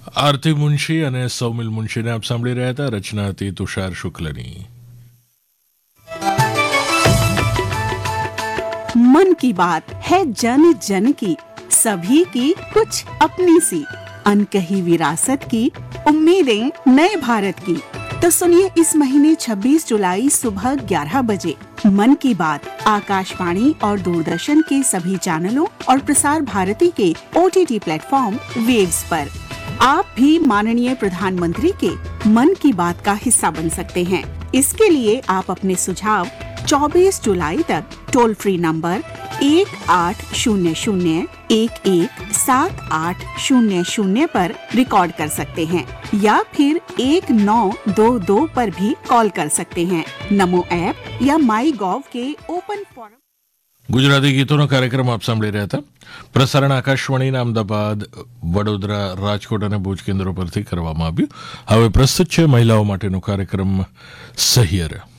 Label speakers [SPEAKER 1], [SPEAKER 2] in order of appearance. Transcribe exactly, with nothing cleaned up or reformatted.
[SPEAKER 1] આરતી મુનશી અને સૌમિલ મુનશીને આપ સાંભળી રહ્યા હતા. રચના હતી તુષાર શુક્લની.
[SPEAKER 2] मन की बात है जन जन की, सभी की कुछ अपनी सी, अनकही विरासत की, उम्मीदें नए भारत की. तो सुनिए इस महीने छब्बीस जुलाई सुबह ग्यारह बजे मन की बात आकाशवाणी और दूरदर्शन के सभी चैनलों और प्रसार भारती के ओटीटी प्लेटफॉर्म वेव्स पर. आप भी माननीय प्रधानमंत्री के मन की बात का हिस्सा बन सकते हैं. इसके लिए आप अपने सुझाव चौबीस जुलाई तक टोल फ्री नंबर एक आठ शून्य शून्य एक एक सात आठ शून्य शून्य पर रिकॉर्ड कर सकते हैं या फिर एक नौ दो दो पर भी कॉल कर सकते हैं. नमो ऐप या माई गॉव के ओपन फोरम.
[SPEAKER 1] ગુજરાતી ગીતોનો કાર્યક્રમ આપ સાંભળી રહ્યા હતા. પ્રસારણ આકાશવાણીના અમદાવાદ, વડોદરા, રાજકોટ અને ભુજ કેન્દ્રો પરથી કરવામાં આવ્યું. હવે પ્રસ્તુત છે મહિલાઓ માટેનો કાર્યક્રમ સહિયર.